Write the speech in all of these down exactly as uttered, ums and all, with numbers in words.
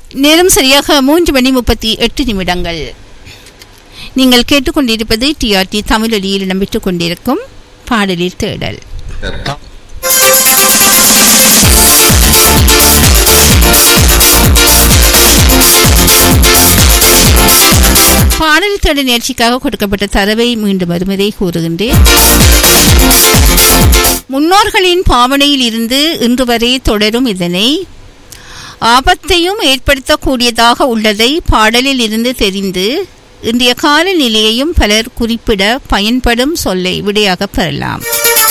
நேரம் சரியாக மூன்று மணி முப்பத்தி எட்டு நிமிடங்கள். நீங்கள் கேட்டுக்கொண்டிருப்பது டிஆர்டி தமிழொலியில் இடம்பெற்றுக் கொண்டிருக்கும் பாடலில் தேடல். பாடல் தேடல் நிகழ்ச்சிக்காக கொடுக்கப்பட்ட தரவை மீண்டும் வருவதை கூறுகின்றேன். முன்னோர்களின் பாவனையில் இருந்து இன்று வரை தொடரும் இதனை ஆபத்தையும் ஏற்படுத்தக்கூடியதாக உள்ளதை பாடலில் இருந்து தெரிந்து இன்றைய காலநிலையையும் பலர் குறிப்பிட பயன்படும் சொல்லை விடையாக பெறலாம்.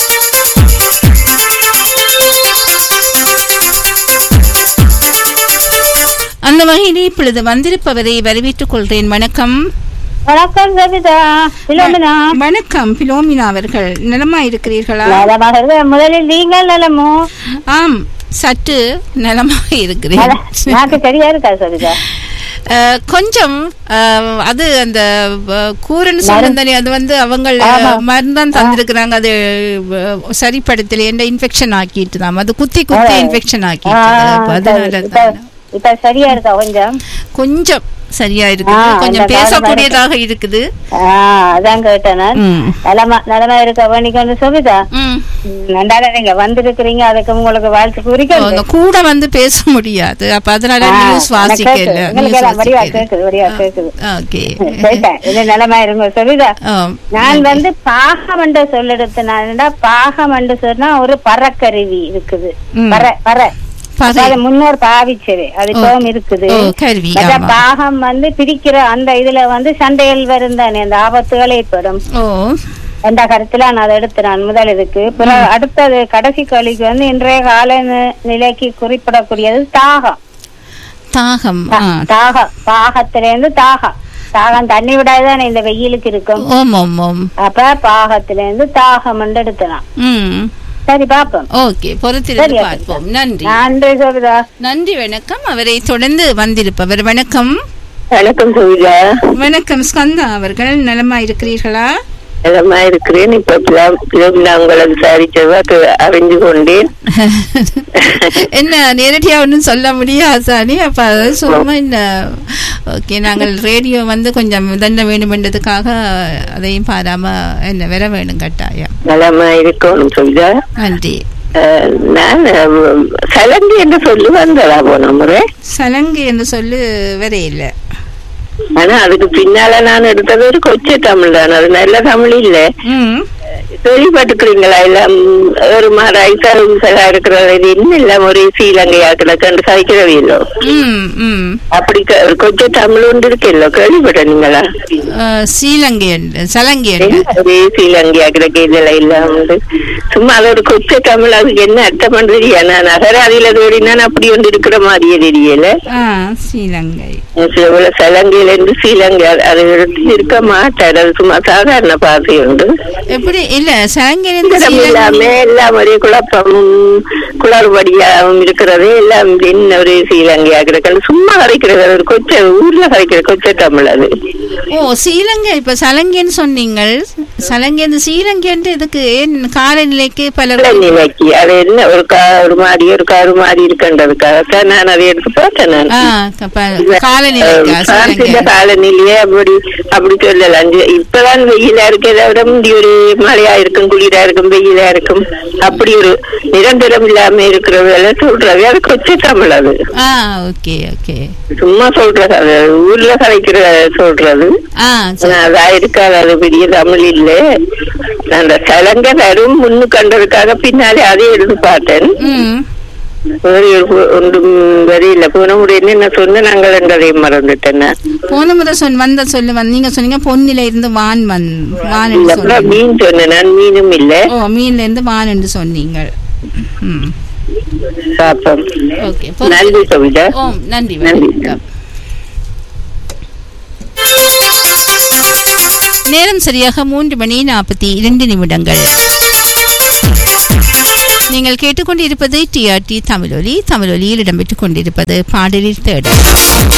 அந்த வகையில் இப்பொழுது வந்திருப்பவரை வரவேற்றுக் கொள்கிறேன். வணக்கம். வணக்கம் சபிதா. பிலோமினா. வணக்கம் பிலோமினா அவர்கள், நலமா இருக்கிறீர்களா? முதலில் நீங்கள் நலமோ? ஆம், சற்று நலமாக இருக்கிறேன். சரியா இருக்கா சபிதா? கொஞ்சம் அது அந்த கூரன் சொன்னே, அது வந்து அவங்க மருந்தான் தந்திருக்கிறாங்க, அது சரிப்படுத்தல, என்ன இன்ஃபெக்ஷன் ஆக்கிட்டு தான், அது குத்தி குத்தி இன்ஃபெக்ஷன் ஆக்கிட்டு, அதனால இப்ப சரியா இருக்கா? கொஞ்சம் கொஞ்சம் சரியா இருக்குது, கொஞ்சம் பேசக்கூடியதாக இருக்குது. அதான் கேட்டேன். நலமா நலமா இருக்க வேண்டிக்கொண்டு சபிதா. நன்றாக நீங்க வந்திருக்கிறீங்க, அதுக்கு உங்களுக்கு வாழ்த்து கூறிக்க. கூட வந்து பேச முடியாது, அப்ப அதனால சுவாசிக்கல. நலமா இருங்க சபிதா. நான் வந்து பாகம் என்று சொல்லெடுத்தனா, பாகம் என்று சொன்னா ஒரு பறக்கருவி இருக்குது, பற பற முன்னோர் பாவிச்சது அதுக்கும் இருக்குது. பாகம் வந்து பிரிக்கிற அந்த இதுல வந்து சண்டைகள் வரும் தானே, அந்த ஆபத்துகள் ஏற்படும் என்ற கருத்துல நான் அதை எடுத்து நான் முதல் இதுக்கு. அடுத்தது கடைசி கேள்விக்கு வந்து இன்றைய கால நிலைக்கு குறிப்பிடக்கூடியது தாகம். தாகம் தாகம் பாகத்துல இருந்து தாகம் தாகம் தண்ணி விடாதான் இந்த வெயிலுக்கு இருக்கும். அப்ப பாகத்துல இருந்து தாகம் என்று எடுத்தலாம். சரி பாப்போம். ஓகே, பொறுத்திருந்து பார்ப்போம். நன்றி. நன்றி சோபிதா. நன்றி, வணக்கம். அவரை தொடர்ந்து வந்திருப்பவர். வணக்கம். வணக்கம் சோபிதா. வணக்கம் ஸ்கந்தா அவர்கள், நலமா இருக்கிறீர்களா? நலமா இருக்கிறேன். இப்ப உங்களை விசாரிச்சதா அறிஞ்சு கொண்டேன். என்ன நேரடியா ஒன்னும் சொல்ல முடியாது சாணி, அப்ப சும்மா என்ன. ஓகே, நாங்கள் ரேடியோ வந்து கொஞ்சம் தண்ட வேண்டும் என்றதுக்காக அதையும் பாராம என்ன வர வேணும் கட்டாயம். நலமா இருக்கணும் சொல்லுதா. நன்றி. நான் சலங்கை என்று சொல்லு வந்ததா போன முறை. சலங்கை என்று சொல்லு வரையில, ஆனா அதுக்கு பின்னால நான் எடுத்தது ஒரு கொச்சை தமிழ் தான், அது நல்ல தமிழ் இல்ல. கேள்விப்பட்டுக்கிறீங்களா? எல்லாம் ஒரு மாதிரி இருக்கிறது இன்னும் எல்லாம் ஒரே ஸ்ரீலங்கையாக்கல கண்டு சாய்க்கிறவே இல்லோ. அப்படி கொச்சை தமிழ் ஒன்று இருக்கோ, கேள்விப்பட்டீங்களா? ஸ்ரீலங்கை ஒரே ஸ்ரீலங்கையாக்கிற கேள்வி எல்லாம் உண்டு. சும்மா அது ஒரு கொச்சை தமிழ், அதுக்கு என்ன அர்த்தம் பண்றது? நான் நகராதியில தோடினா அப்படி ஒன்று இருக்கிற மாதிரியே தெரியல. ஸ்ரீலங்கை சலங்கையில இருந்து ஸ்ரீலங்கை அது இருக்க மாட்டாரு, அது சும்மா சாதாரண பாசை உண்டு. எப்படி இல்ல சலங்கை எல்லாமே எல்லாம் ஒரே குழப்பமும் குளறுபடியாகவும் இருக்கிறது. எல்லாம் என்ன ஒரே ஸ்ரீலங்கையா கிடக்கிறது, சும்மா கரைக்கிறது, ஒரு கொச்சை ஊர்ல கரைக்கிற கொச்சை தமிழ் அது. ஓ, ஸ்ரீலங்கை. இப்ப சலங்கைன்னு சொன்னீங்க, சலங்கை ஸ்ரீலங்கை இதுக்கு காலநிலைக்கு பல நிலைக்கு அது என்ன ஒரு கா ஒரு மாதிரி ஒரு காரு மாதிரி இருக்குன்றதுக்காக நான் அதை எடுத்து பார்த்தேன். நான் காலநிலையே அப்படி அப்படி சொல்லலாம். இப்பதான் வெயிலா இருக்கிறத விட முந்தி ஒரு மழையா இருக்கும், குளிரா இருக்கும், வெயிலா இருக்கும், அப்படி ஒரு நிரந்தரம் இல்லாம இருக்கிறது சொல்றது அது கொச்சை தமிழ். அது சும்மா சொல்றது, அது ஊர்ல கலைக்கிற சொல்றது அதா இருக்காது, அது பெரிய தமிழ் இல்ல. அந்த சலங்கை வரும் முன்னு கண்டதுக்காக பின்னாலே அதே எடுத்து பார்த்தேன். ஒன்றும் வரையில போன முறை என்ன சொன்ன நாங்கள் என்றதை மறந்துட்டேன். போன முறை சொன்ன வந்த சொல்லு நீங்க சொன்னீங்க பொன்னில இருந்து வான் வந் வான் மீன் சொன்னேன். நான் மீனும் இல்ல. ஓ, மீன்ல இருந்து வான் என்று சொன்னீங்க. நன்றி கவிதா. ஓ, நன்றி. வணக்கம். நேரம் சரியாக மூன்று மணி நாற்பத்தி இரண்டு நிமிடங்கள். நீங்கள் கேட்டுக்கொண்டிருப்பது டிஆர்டி தமிழொலி. தமிழொலியில் இடம்பெற்றுக் கொண்டிருப்பது பாடலில் தேடல்.